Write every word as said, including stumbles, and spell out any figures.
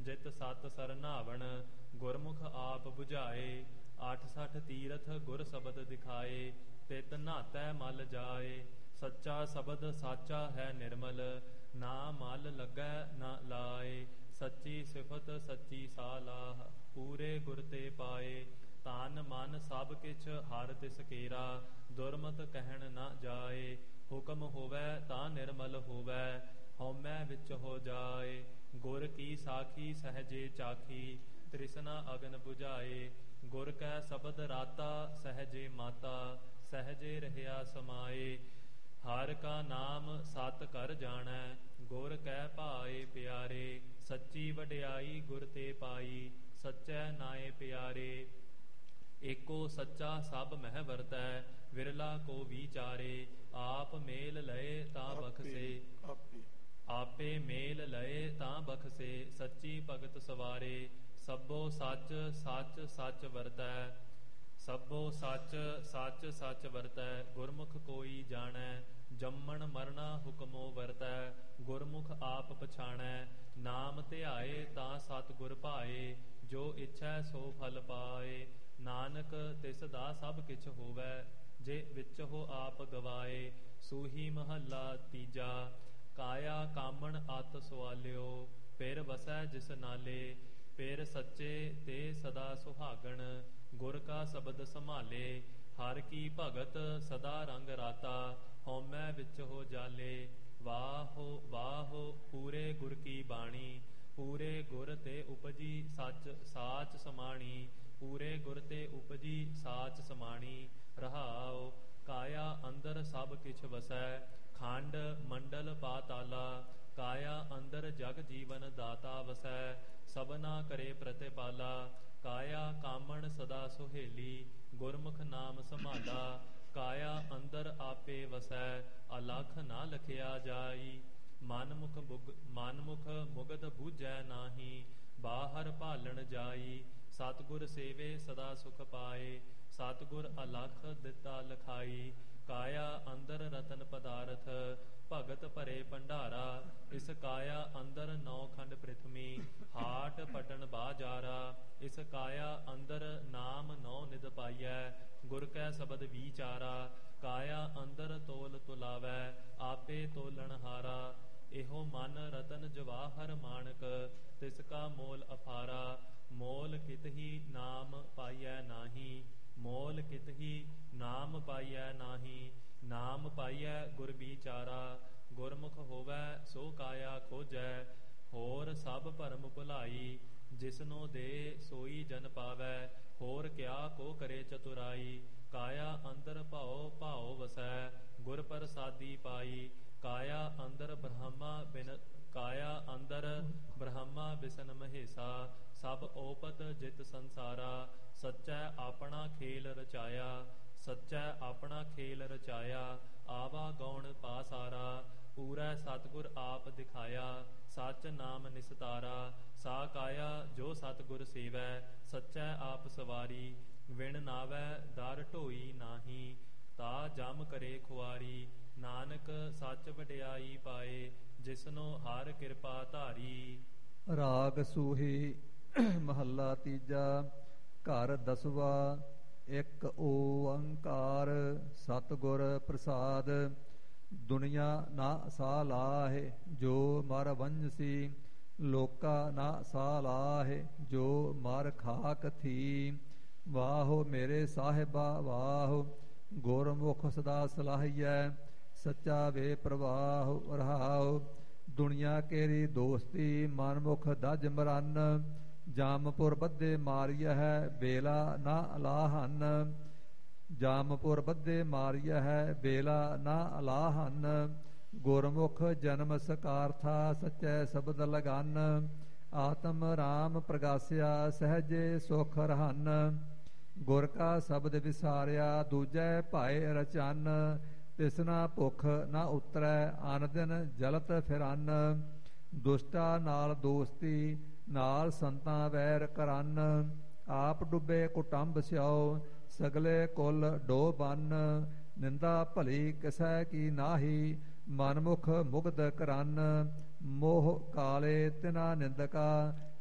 ਜਿਤ ਸਤ ਸਰਨਾਵਣ ਗੁਰਮੁਖ ਆਪ 부ਝਾਏ। ਆਠ ਸਠ ਤੀਰਥ ਗੁਰ ਸ਼ਬਦ ਦਿਖਾਏ ਤਿਤ ਨਹਾਤੈ ਮਲ ਜਾਏ। ਸੱਚਾ ਸ਼ਬਦ ਸਾਚਾ ਹੈ ਨਿਰਮਲ ਨਾ ਮਲ ਲੱਗੈ ਨਾ ਲਾਏ। ਸੱਚੀ ਸਿਫਤ ਸੱਚੀ ਸਾਲਾਹ ਪੂਰੇ ਗੁਰ ਤੇ ਪਾਏ। ਤਨ ਮਨ ਸਭ ਕਿਛ ਹਰ ਤਿਸ ਕੇਰਾ ਦੁਰਮਤ ਕਹਿਣ ਨਾ ਜਾਏ। ਹੁਕਮ ਹੋਵੈ ਤਾਂ ਨਿਰਮਲ ਹੋਵੈ ਹਉਮੈ ਵਿੱਚ ਹੋ ਜਾਏ। ਗੁਰ ਕੀ ਸਾਖੀ ਸਹਜੇ ਚਾਖੀ ਤ੍ਰਿਸ਼ਨਾ ਅਗਨ 부ਝਾਏ। ਗੁਰ ਕੈ ਸ਼ਬਦ ਰਾਤਾ ਸਹਜੇ ਮਾਤਾ ਸਹਜੇ ਰਹਿਆ ਸਮਾਏ। ਹਰ ਕਾ ਨਾਮ ਸਤ ਕਰ ਜਾਣੈ ਗੁਰ ਕੈ ਭਾਏ ਪਿਆਰੇ। ਸੱਚੀ ਵਡਿਆਈ ਗੁਰ ਤੇ ਪਾਈ ਸੱਚੈ ਨਾਏ ਪਿਆਰੇ। ਏਕੋ ਸੱਚਾ ਸਭ ਮਹਿ ਵਰਤੈ ਵਿਰਲਾ ਕੋ ਵਿਚਾਰੇ। ਆਪ ਮੇਲ ਲਏ ਤਾਂ ਬਖਸੇ ਆਪੇ ਮੇਲ ਲਏ ਤਾਂ ਬਖਸੇ। ਸੱਚੀ ਭਗਤ ਸਵਾਰੇ ਸਭੋ ਸੱਚ ਸੱਚ ਸੱਚ ਵਰਤੈ। ਸਭੋ ਸੱਚ ਸੱਚ ਸੱਚ ਵਰਤੈ ਗੁਰਮੁਖ ਕੋਈ ਜਾਣੈ। ਜੰਮਣ ਮਰਨਾ ਹੁਕਮੋ ਵਰਤੈ ਗੁਰਮੁਖ ਆਪ ਪਛਾਣੈ। ਨਾਮ ਧਿਆਏ ਤਾਂ ਸਤ ਗੁਰ ਭਾਏ ਜੋ ਇੱਛੈ ਸੋ ਫਲ ਪਾਏ। ਨਾਨਕ ਤਿਸ ਦਾ ਸਭ ਕਿਛ ਹੋਵੈ ਜੇ ਵਿੱਚ ਹੋ ਆਪ ਗਵਾਏ। ਸੂਹੀ ਮਹੱਲਾ ਤੀਜਾ। ਕਾਇਆ ਕਾਮਣ ਅਤ ਸੁਆਲਿਓ ਫਿਰ ਵਸੈ ਜਿਸ ਨਾਲੇ। ਫਿਰ ਸੱਚੇ ਤੇ ਸਦਾ ਸੁਹਾਗਣ ਗੁਰ ਕਾ ਸ਼ਬਦ ਸੰਭਾਲੇ। ਹਰ ਕੀ ਭਗਤ ਸਦਾ ਰੰਗ ਰਾਤਾ ਹਉਮੈ ਵਿੱਚ ਹੋ ਜਾਲੇ। ਵਾਹੋ ਵਾਹੋ ਪੂਰੇ ਗੁਰ ਕੀ ਬਾਣੀ ਪੂਰੇ ਗੁਰ ਤੇ ਉਪਜੀ ਸੱਚ ਸਾਚ ਸਮਾਣੀ। ਪੂਰੇ ਗੁਰ ਤੇ ਉਪਜੀ ਸਾਚ ਸਮਾਣੀ ਰਹਾਉ। ਕਾਇਆ ਅੰਦਰ ਸਭ ਕਿਛ ਵਸੈ ਖੰਡ ਮੰਡਲ ਪਾਤਾਲਾ। ਕਾਇਆ ਅੰਦਰ ਜਗ ਜੀਵਨ ਦਾਤਾ ਵਸੈ ਸਭਨਾ ਕਰੇ ਪ੍ਰਤਿਪਾਲਾ। ਕਾਇਆ ਕਾਮਣ ਸਦਾ ਸੁਹੇਲੀ ਗੁਰਮੁਖ ਨਾਮ ਸੰਭਾਲਾ। ਕਾਇਆ ਅੰਦਰ ਆਪੇ ਵਸੈ ਅਲਖ ਨਾ ਲਖਿਆ ਜਾਈ। ਮਨਮੁਖ ਬੁਗ ਮਨਮੁਖ ਮੁਗਧ ਬੂਝੈ ਨਾਹੀ ਬਾਹਰ ਭਾਲਣ ਜਾਈ। ਸਤਿਗੁਰ ਸੇਵੇ ਸਦਾ ਸੁਖ ਪਾਏ ਸਤਿਗੁਰ ਅਲਖ ਦਿੱਤਾ ਲਖਾਈ। ਕਾਇਆ ਅੰਦਰ ਰਤਨ ਪਦਾਰਥ ਭਗਤ ਭਰੇ ਭੰਡਾਰਾ। ਇਸ ਕਾਇਆ ਅੰਦਰ ਨੌ ਖੰਡ ਪ੍ਰਿਥਵੀ ਹਾਟ ਪਟਨ ਬਾਜਾਰਾ। ਇਸ ਕਾਇਆ ਅੰਦਰ ਨਾਮ ਨੌ ਨਿਧ ਪਾਈਐ ਗੁਰ ਕੈ ਸ਼ਬਦ ਵਿਚਾਰਾ। ਕਾਇਆ ਅੰਦਰ ਤੋਲ ਤੁਲਾਵੈ ਆਪੇ ਤੋਲਣ ਹਾਰਾ। ਇਹੋ ਮਨ ਰਤਨ ਜਵਾਹਰ ਮਾਣਕ ਤਿਸ ਕਾ ਮੋਲ ਅਫਾਰਾ। ਮੋਲ ਕਿਤਹੀ ਨਾਮ ਪਾਈਐ ਨਾਹੀ ਮੋਲ ਕਿਤਹੀ ਨਾਮ ਪਾਈਐ ਨਾਹੀ। ਨਾਮ ਪਾਈਐ ਗੁਰ ਵਿਚਾਰਾ ਗੁਰਮੁਖ ਹੋਵੈ ਸੋ ਕਾਇਆ ਖੋਜੈ। ਹੋਰ ਸਭ ਭਰਮ ਭੁਲਾਈ ਜਿਸਨੋ ਦੇ ਸੋਈ ਜਨ ਪਾਵੈ। ਹੋਰ ਕਿਆ ਕੋ ਕਰੇ ਚਤੁਰਾਈ ਕਾਇਆ ਅੰਦਰ ਭਉ ਭਾਉ ਵਸੈ ਗੁਰ ਪ੍ਰਸਾਦੀ ਪਾਈ। ਕਾਇਆ ਅੰਦਰ ਬ੍ਰਹਮਾ ਬਿਨ ਕਾਇਆ ਅੰਦਰ ਬ੍ਰਹਮਾ ਬਿਸਨ ਮਹੇਸਾ। ਸਭ ਓਪਤ ਜਿਤ ਸੰਸਾਰਾ ਸੱਚੈ ਆਪਣਾ ਖੇਲ ਰਚਾਇਆ। ਸੱਚੈ ਆਪਣਾ ਖੇਲ ਰਚਾਇਆ ਆਵਾ ਗੌਣ ਪਾਸਾਰਾ। ਪੂਰਾ ਸਤਿਗੁਰ ਆਪ ਦਿਖਾਇਆ ਸੱਚ ਨਾਮ ਨਿਸਤਾਰਾ। ਸਾ ਕਾਇਆ ਜੋ ਸਤਿਗੁਰ ਸੇਵੈ ਸੱਚੈ ਆਪ ਸਵਾਰੀ। ਵਿਣ ਨਾਵੈ ਦਰ ਢੋਈ ਨਾਹੀ ਤਾ ਜਮ ਕਰੇ ਖੁਆਰੀ। ਨਾਨਕ ਸੱਚ ਵਡਿਆਈ ਪਾਏ ਜਿਸਨੋ ਹਰ ਕਿਰਪਾ ਧਾਰੀ। ਰਾਗ ਸੂਹੀ ਮਹੱਲਾ ਤੀਜਾ। ਘਰ ਦਸਵਾ। ਇੱਕ ਓੰਕਾਰ ਸਤਿਗੁਰ ਪ੍ਰਸਾਦ। ਦੁਨੀਆ ਨਾ ਸਾ ਲਾਹੇ ਜੋ ਮਰ ਵੰਜਸੀ। ਲੋਕਾ ਨਾ ਸਾ ਲਾਹੇ ਜੋ ਮਰ ਖਾਕ ਥੀ। ਵਾਹੋ ਮੇਰੇ ਸਾਹਿਬਾ ਵਾਹੋ ਗੁਰਮੁਖ ਸਦਾ ਸਲਾਹੀਐ। ਸੱਚਾ ਵੇ ਪ੍ਰਵਾਹ ਰਹਾਉ। ਦੁਨੀਆ ਕੇਰੀ ਦੋਸਤੀ ਮਨਮੁਖ ਦਜ ਮਰਨ। ਜਾਮਪੁਰ ਬੱਧੇ ਮਾਰੀਆ ਹੈ ਬੇਲਾ ਨਾ ਅਲਾਹਨ। ਜਾਮਪੁਰ ਬੱਧੇ ਮਾਰੀਆ ਹੈ ਬੇਲਾ ਨਾ ਅਲਾਹਨ। ਗੁਰਮੁਖ ਜਨਮ ਸਕਾਰਥਾ ਸੱਚੈ ਸ਼ਬਦ ਲਗਨ। ਆਤਮ ਰਾਮ ਪ੍ਰਗਾਸਿਆ ਸਹਜੇ ਸੁਖ ਰਹਨ। ਗੁਰ ਕਾ ਸ਼ਬਦ ਵਿਸਾਰਿਆ ਦੂਜੈ ਭਾਏ ਰਚਨ। ਤਿਸਨਾ ਭੁਖ ਨਾ ਉਤਰੈ ਆਨ ਦਿਨ ਜਲਤ ਫਿਰਨ। ਦੁਸ਼ਟਾ ਨਾਲ ਦੋਸਤੀ ਨਾਲ ਸੰਤਾਂ ਵੈਰ ਕਰਨ। ਆਪ ਡੁੱਬੇ ਕੁਟੰਬ ਸਿਓ ਸਗਲੇ ਕੁਲ ਡੋ ਬੰਨ। ਨਿੰਦਾ ਭਲੀ ਕਿਸੈ ਕੀ ਨਾਹੀ ਮਨਮੁਖ ਮੁਗਧ ਕਰਨ। ਮੋਹ ਕਾਲੇ ਤਿਨਾ ਨਿੰਦਕਾ